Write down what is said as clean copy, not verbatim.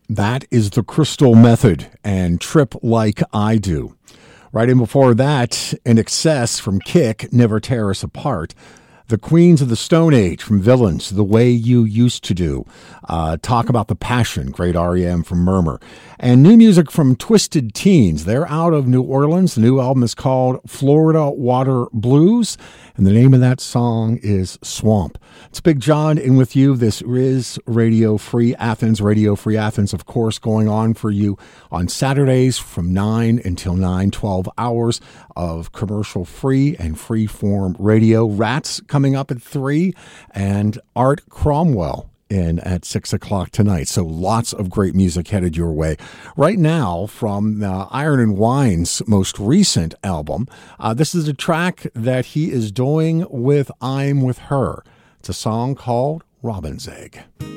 That is the Crystal Method and Trip Like I Do. Right in before that, In Excess from Kick, Never Tear Us Apart. The Queens of the Stone Age from Villains, The Way You Used to Do. Talk About the Passion, great REM from Murmur. And new music from Twisted Teens. They're out of New Orleans. The new album is called Florida Water Blues, and the name of that song is Swamp. It's Big John in with you. This is Radio Free Athens. Radio Free Athens, of course, going on for you on Saturdays from 9 until 9, 12 hours of commercial-free and free-form radio. Rats coming up at 3, and Art Cromwell in at 6 o'clock tonight. So lots of great music headed your way. Right now, from Iron and Wine's most recent album, this is a track that he is doing with I'm With Her. It's a song called Robin's Egg.